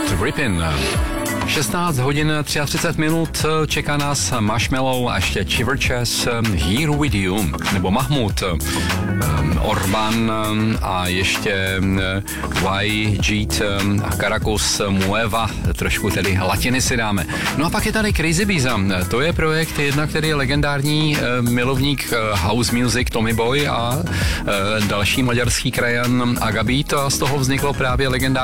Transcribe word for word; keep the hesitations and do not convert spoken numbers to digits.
Rippin. šestnáct hodin třicet tři minut, čeká nás Marshmello a ještě Chiver Chess, Here With You, nebo Mahmud, Orban a ještě Y, Jeet a Caracos Mueva, trošku tedy latiny si dáme. No a pak je tady Crazy Biza, to je projekt jedna, který je legendární milovník house music Tommy Boy a další maďarský krajan Agabit, a z toho vzniklo právě legendární